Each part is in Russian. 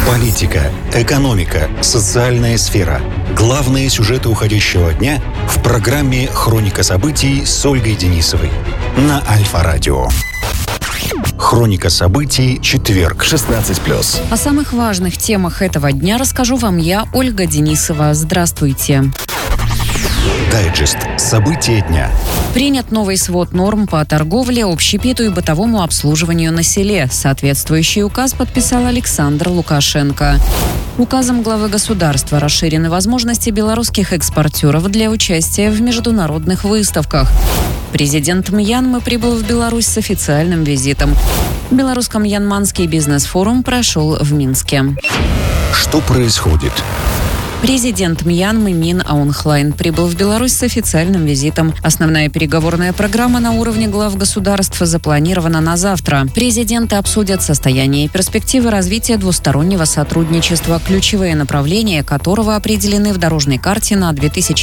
Политика, экономика, социальная сфера. Главные сюжеты уходящего дня в программе «Хроника событий» с Ольгой Денисовой на Альфа-радио. Хроника событий, четверг, 16+. О самых важных темах этого дня расскажу вам я, Ольга Денисова. Здравствуйте. Дайджест. События дня. Принят новый свод норм по торговле, общепиту и бытовому обслуживанию на селе. Соответствующий указ подписал Александр Лукашенко. Указом главы государства расширены возможности белорусских экспортеров для участия в международных выставках. Президент Мьянмы прибыл в Беларусь с официальным визитом. Белорусско-мьянманский бизнес-форум прошел в Минске. Что происходит? Президент Мьянмы Мин Аун Хлайн прибыл в Беларусь с официальным визитом. Основная переговорная программа на уровне глав государств запланирована на завтра. Президенты обсудят состояние и перспективы развития двустороннего сотрудничества, ключевые направления которого определены в дорожной карте на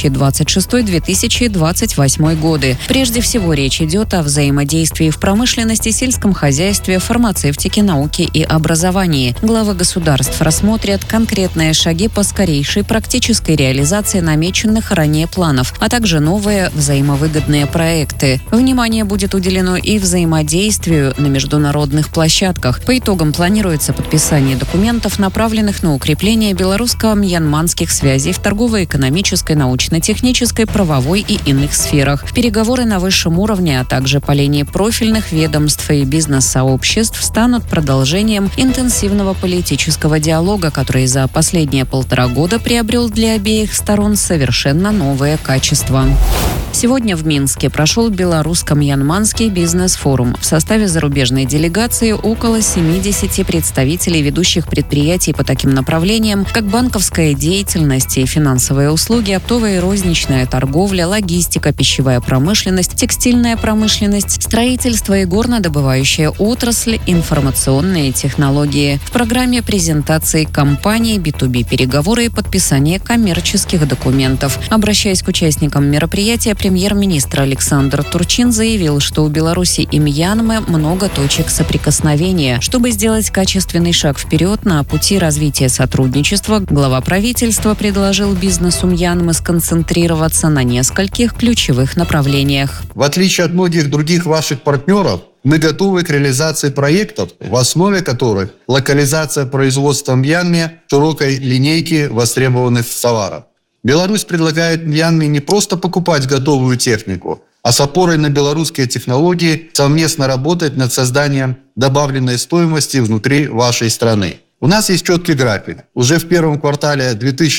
2026-2028 годы. Прежде всего, речь идет о взаимодействии в промышленности, сельском хозяйстве, фармацевтике, науке и образовании. Главы государств рассмотрят конкретные шаги по скорейшей практической реализации намеченных ранее планов, а также новые взаимовыгодные проекты. Внимание будет уделено и взаимодействию на международных площадках. По итогам планируется подписание документов, направленных на укрепление белорусско-мьянманских связей в торгово-экономической, научно-технической, правовой и иных сферах. Переговоры на высшем уровне, а также по линии профильных ведомств и бизнес-сообществ станут продолжением интенсивного политического диалога, который за последние 1,5 года приобрел для обеих сторон совершенно новое качество. Сегодня в Минске прошел Белорусско-мьянманский бизнес-форум. В составе зарубежной делегации около 70 представителей ведущих предприятий по таким направлениям, как банковская деятельность и финансовые услуги, оптовая и розничная торговля, логистика, пищевая промышленность, текстильная промышленность, строительство и горнодобывающая отрасль, информационные технологии. В программе презентации компаний, B2B переговоры и подписание коммерческих документов. Обращаясь к участникам мероприятия, премьер-министр Александр Турчин заявил, что у Беларуси и Мьянмы много точек соприкосновения. Чтобы сделать качественный шаг вперед на пути развития сотрудничества, глава правительства предложил бизнесу Мьянмы сконцентрироваться на нескольких ключевых направлениях. В отличие от многих других ваших партнеров, мы готовы к реализации проектов, в основе которых локализация производства в Мьянме широкой линейки востребованных товаров. Беларусь предлагает Мьянме не просто покупать готовую технику, а с опорой на белорусские технологии совместно работать над созданием добавленной стоимости внутри вашей страны. У нас есть четкий график. Уже в первом квартале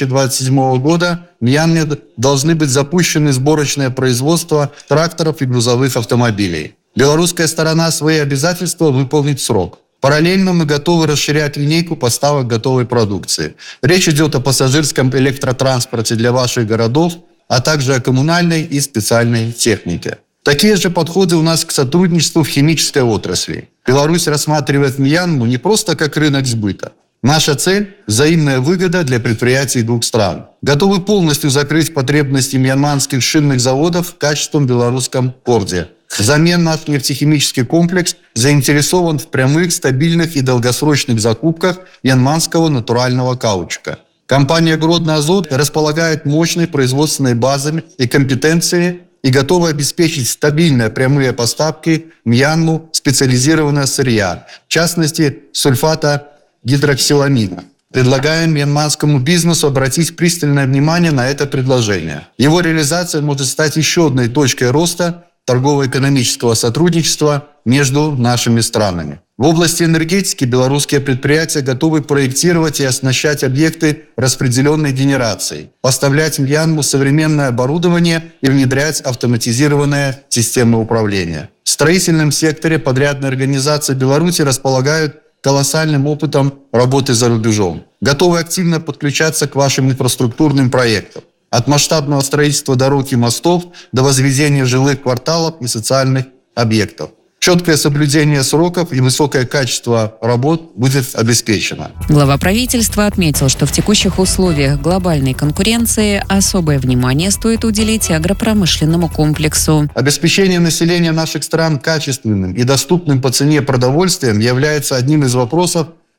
2027 года в Мьянме должны быть запущены сборочное производство тракторов и грузовых автомобилей. Белорусская сторона свои обязательства выполнит в срок. Параллельно мы готовы расширять линейку поставок готовой продукции. Речь идет о пассажирском электротранспорте для ваших городов, а также о коммунальной и специальной технике. Такие же подходы у нас к сотрудничеству в химической отрасли. Беларусь рассматривает Мьянму не просто как рынок сбыта. Наша цель – взаимная выгода для предприятий двух стран. Готовы полностью закрыть потребности мьянманских шинных заводов в качественном белорусском порте. Взамен наш нефтехимический комплекс заинтересован в прямых, стабильных и долгосрочных закупках мьянманского натурального каучука. Компания «Гродно Азот» располагает мощной производственной базой и компетенцией и готова обеспечить стабильные прямые поставки в Мьянму специализированного сырья, в частности сульфата гидроксиламина. Предлагаем мьянманскому бизнесу обратить пристальное внимание на это предложение. Его реализация может стать еще одной точкой роста торгово-экономического сотрудничества между нашими странами. В области энергетики белорусские предприятия готовы проектировать и оснащать объекты распределенной генерации, поставлять в Мьянму современное оборудование и внедрять автоматизированные системы управления. В строительном секторе подрядные организации Беларуси располагают колоссальным опытом работы за рубежом, готовы активно подключаться к вашим инфраструктурным проектам. От масштабного строительства дорог и мостов до возведения жилых кварталов и социальных объектов. Четкое соблюдение сроков и высокое качество работ будет обеспечено. Глава правительства отметил, что в текущих условиях глобальной конкуренции особое внимание стоит уделить агропромышленному комплексу. Обеспечение населения наших стран качественным и доступным по цене продовольствием является одним из вопросов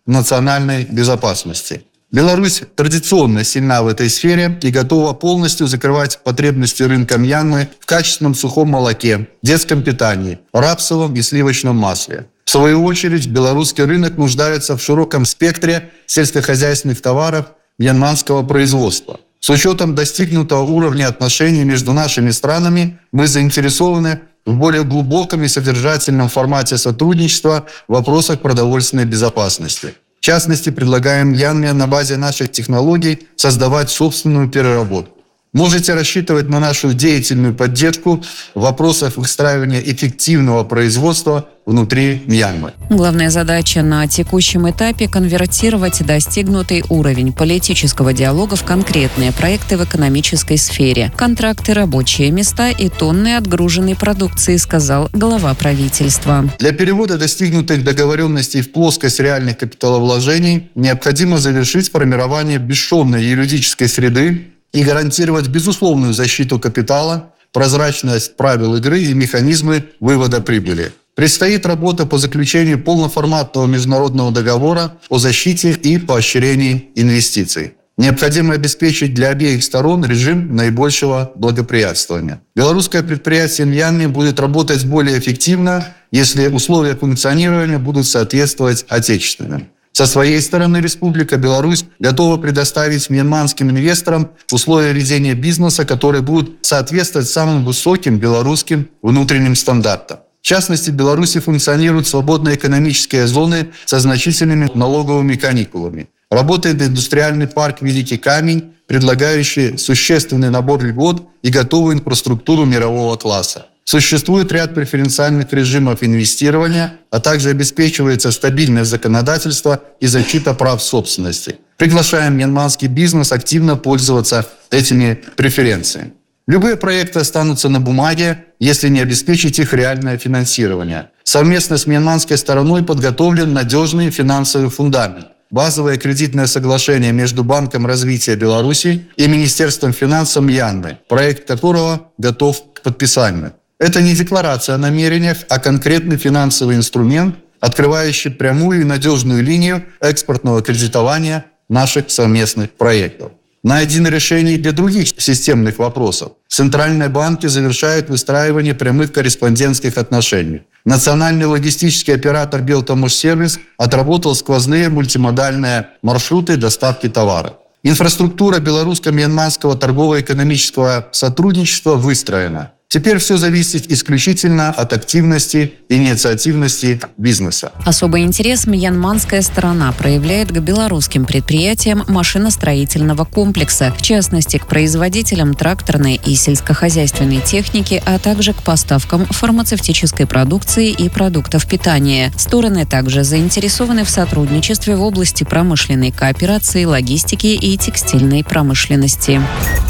национальной безопасности. Беларусь традиционно сильна в этой сфере и готова полностью закрывать потребности рынка Мьянмы в качественном сухом молоке, детском питании, рапсовом и сливочном масле. В свою очередь, белорусский рынок нуждается в широком спектре сельскохозяйственных товаров мьянманского производства. С учетом достигнутого уровня отношений между нашими странами, мы заинтересованы в более глубоком и содержательном формате сотрудничества в вопросах продовольственной безопасности. В частности, предлагаем Мьянме на базе наших технологий создавать собственную переработку. Можете рассчитывать на нашу деятельную поддержку в вопросах выстраивания эффективного производства внутри Мьянмы. Главная задача на текущем этапе – конвертировать достигнутый уровень политического диалога в конкретные проекты в экономической сфере. Контракты, рабочие места и тонны отгруженной продукции, сказал глава правительства. Для перевода достигнутых договоренностей в плоскость реальных капиталовложений необходимо завершить формирование бесшовной юридической среды и гарантировать безусловную защиту капитала, прозрачность правил игры и механизмы вывода прибыли. Предстоит работа по заключению полноформатного международного договора о защите и поощрении инвестиций. Необходимо обеспечить для обеих сторон режим наибольшего благоприятствования. Белорусское предприятие Мьянмы будет работать более эффективно, если условия функционирования будут соответствовать отечественным. Со своей стороны, Республика Беларусь готова предоставить мьянманским инвесторам условия ведения бизнеса, которые будут соответствовать самым высоким белорусским внутренним стандартам. В частности, в Беларуси функционируют свободные экономические зоны со значительными налоговыми каникулами. Работает индустриальный парк «Великий камень», предлагающий существенный набор льгот и готовую инфраструктуру мирового класса. Существует ряд преференциальных режимов инвестирования, а также обеспечивается стабильное законодательство и защита прав собственности. Приглашаем мьянманский бизнес активно пользоваться этими преференциями. Любые проекты останутся на бумаге, если не обеспечить их реальное финансирование. Совместно с мьянманской стороной подготовлен надежный финансовый фундамент. Базовое кредитное соглашение между Банком развития Беларуси и Министерством финансов Мьянмы, проект которого готов к подписанию. Это не декларация о намерениях, а конкретный финансовый инструмент, открывающий прямую и надежную линию экспортного кредитования наших совместных проектов. Найдено решение для других системных вопросов. Центральные банки завершают выстраивание прямых корреспондентских отношений. Национальный логистический оператор «Белтамошсервис» отработал сквозные мультимодальные маршруты доставки товаров. Инфраструктура белорусско-мьянманского торгово-экономического сотрудничества выстроена. Теперь все зависит исключительно от активности и инициативности бизнеса. Особый интерес мьянманская сторона проявляет к белорусским предприятиям машиностроительного комплекса, в частности, к производителям тракторной и сельскохозяйственной техники, а также к поставкам фармацевтической продукции и продуктов питания. Стороны также заинтересованы в сотрудничестве в области промышленной кооперации, логистики и текстильной промышленности.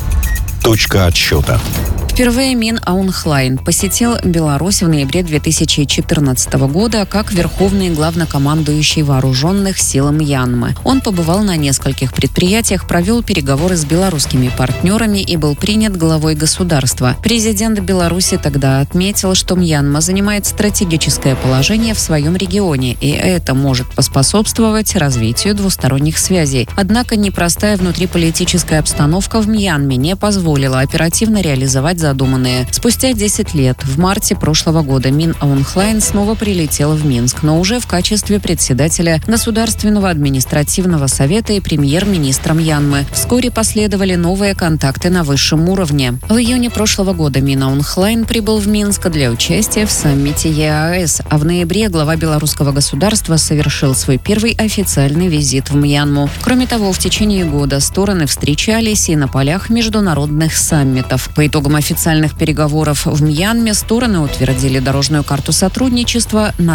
Точка отсчета. Впервые Мин Аун Hlaing посетил Беларусь в ноябре 2014 года как верховный главнокомандующий вооруженных сил Мьянмы. Он побывал на нескольких предприятиях, провел переговоры с белорусскими партнерами и был принят главой государства. Президент Беларуси тогда отметил, что Мьянма занимает стратегическое положение в своем регионе, и это может поспособствовать развитию двусторонних связей. Однако непростая внутриполитическая обстановка в Мьянме не позволила оперативно реализовать задуманные. Спустя 10 лет, в марте прошлого года, Мин Аун Hlaing снова прилетел в Минск, но уже в качестве председателя Государственного административного совета и премьер-министра Мьянмы. Вскоре последовали новые контакты на высшем уровне. В июне прошлого года Мин Аун Hlaing прибыл в Минск для участия в саммите ЕАЭС, а в ноябре глава белорусского государства совершил свой первый официальный визит в Мьянму. Кроме того, в течение года стороны встречались и на полях международных саммитов. По итогам официальных переговоров в Мьянме стороны утвердили дорожную карту сотрудничества на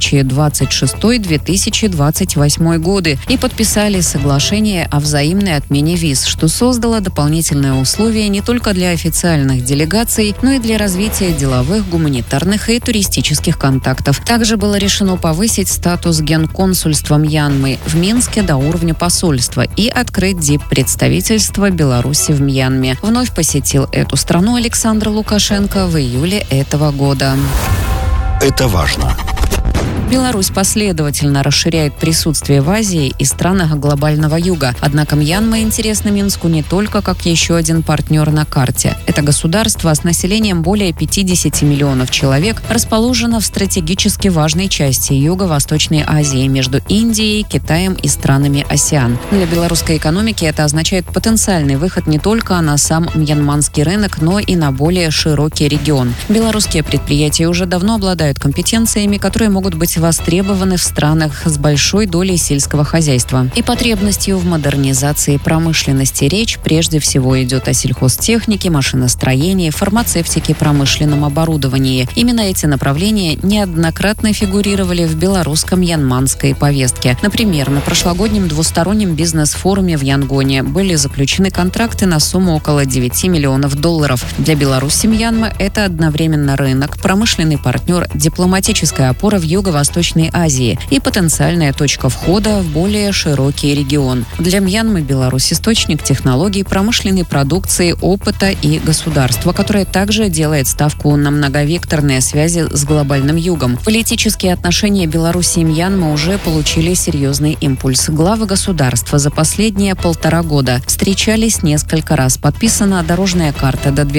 2026-2028 годы и подписали соглашение о взаимной отмене виз, что создало дополнительные условия не только для официальных делегаций, но и для развития деловых, гуманитарных и туристических контактов. Также было решено повысить статус генконсульства Мьянмы в Минске до уровня посольства и открыть диппредставительство Беларуси в Мьянме. Вновь посетил эту страну Александр Лукашенко в июле этого года. Это важно. Беларусь последовательно расширяет присутствие в Азии и странах глобального юга. Однако Мьянма интересна Минску не только как еще один партнер на карте. Это государство с населением более 50 миллионов человек расположено в стратегически важной части Юго-Восточной Азии между Индией, Китаем и странами АСЕАН. Для белорусской экономики это означает потенциальный выход не только на сам мьянманский рынок, но и на более широкий регион. Белорусские предприятия уже давно обладают компетенциями, которые могут быть востребованы в странах с большой долей сельского хозяйства и потребностью в модернизации промышленности. Речь прежде всего идет о сельхозтехнике, машиностроении, фармацевтике, промышленном оборудовании. Именно эти направления неоднократно фигурировали в белорусско-мьянманской повестке. Например, на прошлогоднем двустороннем бизнес-форуме в Янгоне были заключены контракты на сумму около $9 миллионов. Для Беларуси Мьянма это одновременно рынок, промышленный партнер, дипломатическая опора в Юго-Восточной Азии и потенциальная точка входа в более широкий регион. Для Мьянмы Беларусь источник технологий, промышленной продукции, опыта и государства, которое также делает ставку на многовекторные связи с глобальным югом. Политические отношения Беларуси и Мьянмы уже получили серьезный импульс. Главы государства за последние 1,5 года встречались несколько раз. Подписана дорожная карта до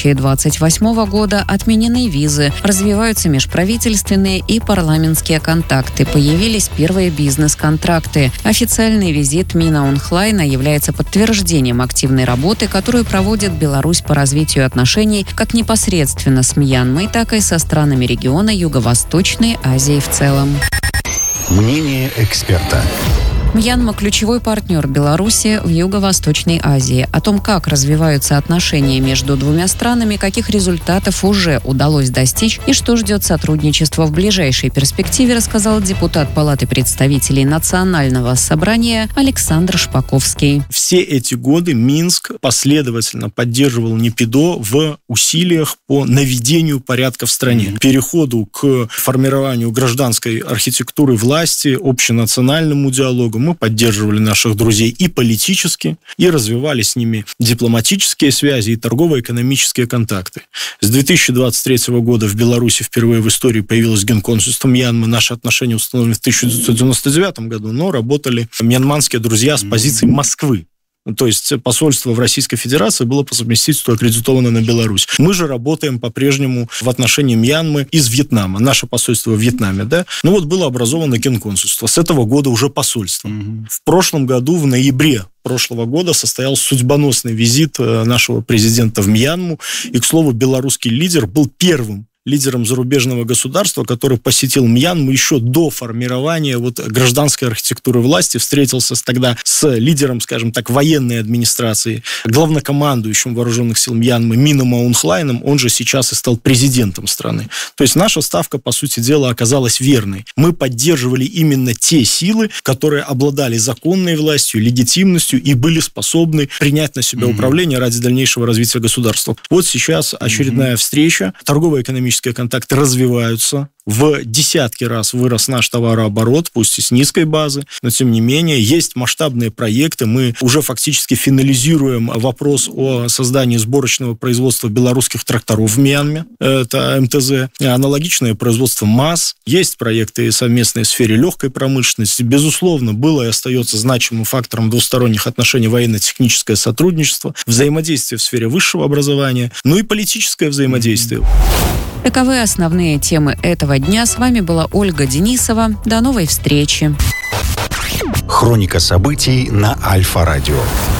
2028 года, отменены визы, развиваются межправительственные и парламентские контакты, появились первые бизнес-контракты. Официальный визит Мина Аун Hlайна является подтверждением активной работы, которую проводит Беларусь по развитию отношений как непосредственно с Мьянмой, так и со странами региона Юго-Восточной Азии в целом. Мнение эксперта. Мьянма – ключевой партнер Беларуси в Юго-Восточной Азии. О том, как развиваются отношения между двумя странами, каких результатов уже удалось достичь и что ждет сотрудничество в ближайшей перспективе, рассказал депутат Палаты представителей Национального собрания Александр Шпаковский. Все эти годы Минск последовательно поддерживал НЕПИДО в усилиях по наведению порядка в стране, переходу к формированию гражданской архитектуры власти, общенациональному диалогу. Мы поддерживали наших друзей и политически, и развивали с ними дипломатические связи и торгово-экономические контакты. С 2023 года в Беларуси впервые в истории появилось генконсульство Мьянмы. Наши отношения установлены в 1999 году, но работали мьянманские друзья с позиции Москвы. То есть посольство в Российской Федерации было по совместительству аккредитовано на Беларусь. Мы же работаем по-прежнему в отношении Мьянмы из Вьетнама. Наше посольство в Вьетнаме, да? Ну вот было образовано генконсульство. С этого года уже посольство. В прошлом году, в ноябре прошлого года, состоялся судьбоносный визит нашего президента в Мьянму. И, к слову, белорусский лидер был первым лидером зарубежного государства, который посетил Мьянму еще до формирования гражданской архитектуры власти, встретился тогда с лидером, скажем так, военной администрации, главнокомандующим вооруженных сил Мьянмы Мином Аун Hlайном, он же сейчас и стал президентом страны. То есть наша ставка, по сути дела, оказалась верной. Мы поддерживали именно те силы, которые обладали законной властью, легитимностью и были способны принять на себя управление ради дальнейшего развития государства. Вот сейчас очередная встреча, торгово-экономические контакты развиваются. В десятки раз вырос наш товарооборот, пусть и с низкой базы, но тем не менее есть масштабные проекты. Мы уже фактически финализируем вопрос о создании сборочного производства белорусских тракторов в Мьянме. Это МТЗ. Аналогичное производство МАЗ. Есть проекты совместные в сфере легкой промышленности. Безусловно, было и остается значимым фактором двусторонних отношений военно-техническое сотрудничество, взаимодействие в сфере высшего образования, ну и политическое взаимодействие. Таковы основные темы этого дня. С вами была Ольга Денисова. До новой встречи. Хроника событий на Альфа-радио.